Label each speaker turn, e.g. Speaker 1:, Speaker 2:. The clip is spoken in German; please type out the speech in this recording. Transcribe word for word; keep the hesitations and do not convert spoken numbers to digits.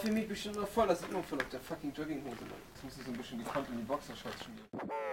Speaker 1: für mich bestimmt noch voll, das sieht man voll auf der fucking Jogginghose. Jetzt muss ich so ein bisschen die Kante in die Boxershorts schmieren.